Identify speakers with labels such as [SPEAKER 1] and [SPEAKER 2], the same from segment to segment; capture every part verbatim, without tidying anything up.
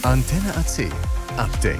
[SPEAKER 1] Antenne A C Update.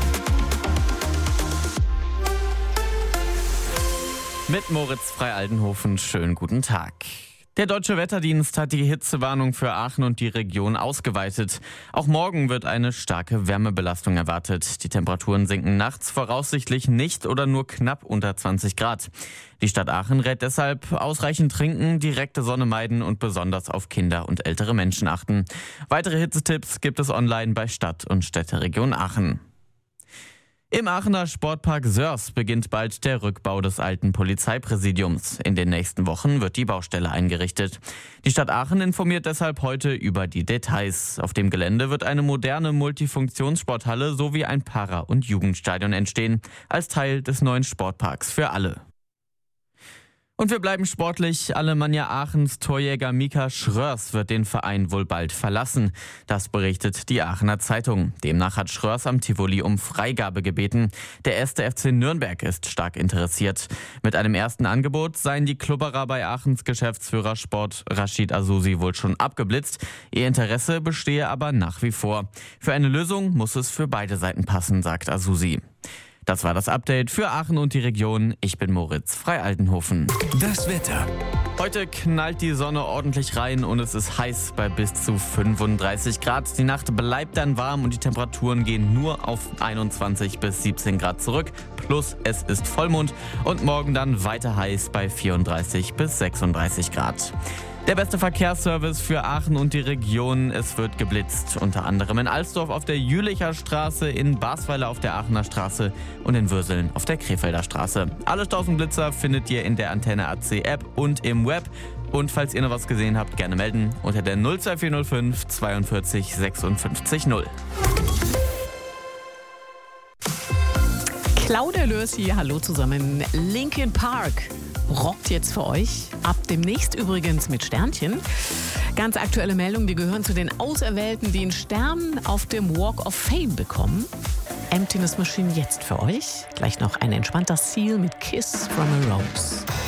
[SPEAKER 2] Mit Moritz Frei-Aldenhofen, schönen guten Tag. Der Deutsche Wetterdienst hat die Hitzewarnung für Aachen und die Region ausgeweitet. Auch morgen wird eine starke Wärmebelastung erwartet. Die Temperaturen sinken nachts voraussichtlich nicht oder nur knapp unter zwanzig Grad. Die Stadt Aachen rät deshalb ausreichend trinken, direkte Sonne meiden und besonders auf Kinder und ältere Menschen achten. Weitere Hitzetipps gibt es online bei Stadt- und Städteregion Aachen. Im Aachener Sportpark Sörs beginnt bald der Rückbau des alten Polizeipräsidiums. In den nächsten Wochen wird die Baustelle eingerichtet. Die Stadt Aachen informiert deshalb heute über die Details. Auf dem Gelände wird eine moderne Multifunktionssporthalle sowie ein Para- und Jugendstadion entstehen, als Teil des neuen Sportparks für alle. Und wir bleiben sportlich. Alemannia Aachens Torjäger Mika Schröers wird den Verein wohl bald verlassen. Das berichtet die Aachener Zeitung. Demnach hat Schröers am Tivoli um Freigabe gebeten. Der erste F C Nürnberg ist stark interessiert. Mit einem ersten Angebot seien die Klubberer bei Aachens Geschäftsführer Sport Rashid Azusi wohl schon abgeblitzt. Ihr Interesse bestehe aber nach wie vor. Für eine Lösung muss es für beide Seiten passen, sagt Azusi. Das war das Update für Aachen und die Region. Ich bin Moritz Frei-Aldenhofen.
[SPEAKER 1] Das Wetter.
[SPEAKER 2] Heute knallt die Sonne ordentlich rein und es ist heiß bei bis zu fünfunddreißig Grad. Die Nacht bleibt dann warm und die Temperaturen gehen nur auf einundzwanzig bis siebzehn Grad zurück. Plus es ist Vollmond und morgen dann weiter heiß bei vierunddreißig bis sechsunddreißig Grad. Der beste Verkehrsservice für Aachen und die Region. Es wird geblitzt. Unter anderem in Alsdorf auf der Jülicher Straße, in Basweiler auf der Aachener Straße und in Würseln auf der Krefelder Straße. Alle Staus und Blitzer findet ihr in der Antenne A C App und im Web. Und falls ihr noch was gesehen habt, gerne melden unter der null zwei vier null fünf zweiundvierzig sechsundfünfzig null.
[SPEAKER 3] Claudia Lörs hier, hallo zusammen. Linkin Park rockt jetzt für euch. Ab demnächst übrigens mit Sternchen. Ganz aktuelle Meldung, die gehören zu den Auserwählten, die einen Stern auf dem Walk of Fame bekommen. Emptiness Machine jetzt für euch. Gleich noch ein entspannter Seal mit Kiss from a Rose.